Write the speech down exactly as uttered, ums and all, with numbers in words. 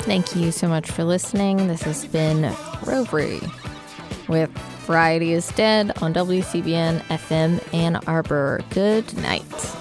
Thank you so much for listening. This has been Rovery with Variety is Dead on W C B N F M Ann Arbor. Good night.